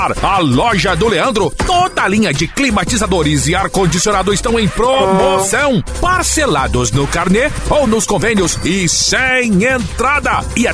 A loja do Leandro, toda a linha de climatizadores e ar-condicionado estão em promoção, parcelados no carnê ou nos convênios e sem entrada. E